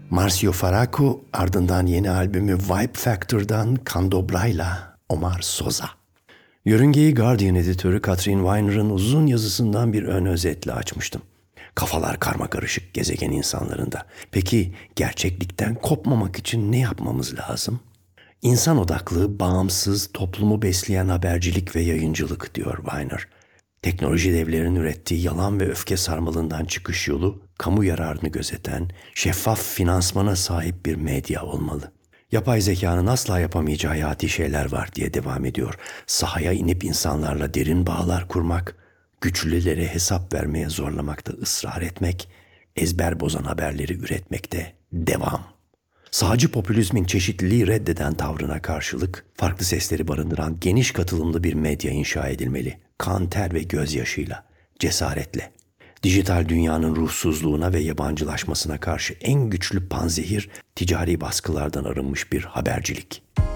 Marcio Faraco, ardından yeni albümü Vibe Factor'dan Candobla'yla Omar Sosa. Yörüngeyi Guardian editörü Catherine Weiner'ın uzun yazısından bir ön özetle açmıştım. Kafalar karmakarışık gezegen insanlarında. Peki gerçeklikten kopmamak için ne yapmamız lazım? İnsan odaklı, bağımsız, toplumu besleyen habercilik ve yayıncılık diyor Weiner. Teknoloji devlerinin ürettiği yalan ve öfke sarmalından çıkış yolu, kamu yararını gözeten, şeffaf finansmana sahip bir medya olmalı. Yapay zekanın asla yapamayacağı hayati şeyler var diye devam ediyor. Sahaya inip insanlarla derin bağlar kurmak, güçlülere hesap vermeye zorlamakta ısrar etmek, ezber bozan haberleri üretmekte devam. Sağcı popülizmin çeşitliliği reddeden tavrına karşılık, farklı sesleri barındıran geniş katılımlı bir medya inşa edilmeli. Kan, ter ve gözyaşıyla, cesaretle. Dijital dünyanın ruhsuzluğuna ve yabancılaşmasına karşı en güçlü panzehir, ticari baskılardan arınmış bir habercilik.